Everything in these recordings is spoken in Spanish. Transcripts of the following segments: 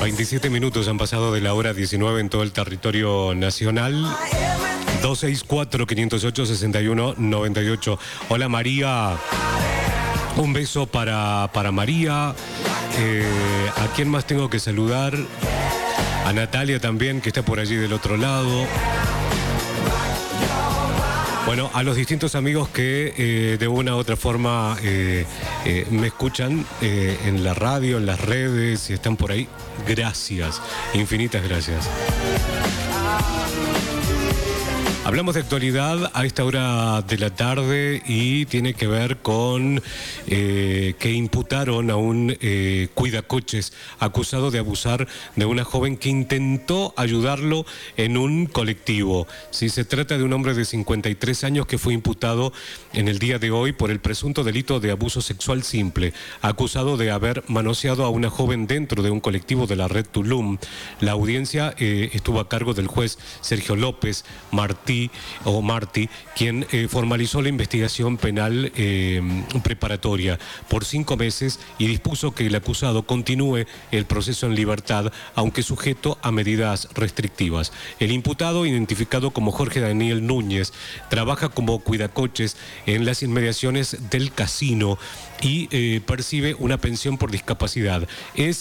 27 minutos han pasado de la hora 19 en todo el territorio nacional. 264-508-6198. Hola María. Un beso para María. ¿A quién más tengo que saludar? A Natalia también, que está por allí del otro lado. Bueno, a los distintos amigos que de una u otra forma me escuchan en la radio, en las redes, si están por ahí, gracias, infinitas gracias. Hablamos de actualidad a esta hora de la tarde y tiene que ver con que imputaron a un cuidacoches acusado de abusar de una joven que intentó ayudarlo en un colectivo. Sí, se trata de un hombre de 53 años que fue imputado en el día de hoy por el presunto delito de abuso sexual simple, acusado de haber manoseado a una joven dentro de un colectivo de la red Tulum. La audiencia estuvo a cargo del juez Sergio López Martí, quien formalizó la investigación penal preparatoria por 5 meses y dispuso que el acusado continúe el proceso en libertad, aunque sujeto a medidas restrictivas. El imputado, identificado como Jorge Daniel Núñez, trabaja como cuidacoches en las inmediaciones del casino y percibe una pensión por discapacidad. Es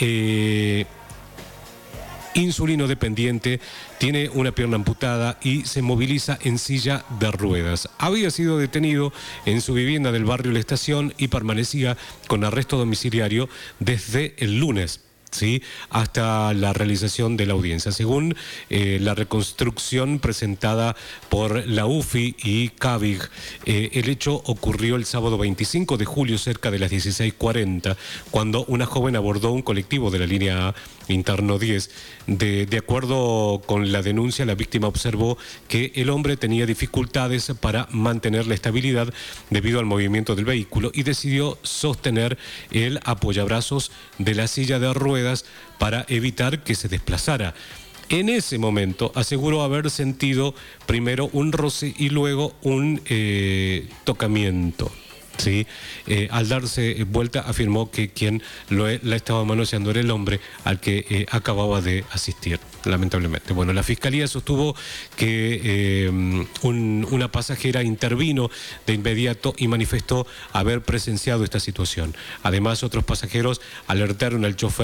insulino dependiente, tiene una pierna amputada y se moviliza en silla de ruedas. Había sido detenido en su vivienda del barrio La Estación y permanecía con arresto domiciliario desde el lunes, ¿sí?, hasta la realización de la audiencia. Según la reconstrucción presentada por la UFI y CAVIG, el hecho ocurrió el sábado 25 de julio cerca de las 16:40, cuando una joven abordó un colectivo de la línea A, interno 10. De acuerdo con la denuncia, la víctima observó que el hombre tenía dificultades para mantener la estabilidad debido al movimiento del vehículo y decidió sostener el apoyabrazos de la silla de ruedas para evitar que se desplazara. En ese momento aseguró haber sentido primero un roce y luego un tocamiento. Sí, al darse vuelta afirmó que quien la estaba manoseando era el hombre al que acababa de asistir, lamentablemente. Bueno, la Fiscalía sostuvo que una pasajera intervino de inmediato y manifestó haber presenciado esta situación. Además, otros pasajeros alertaron al chofer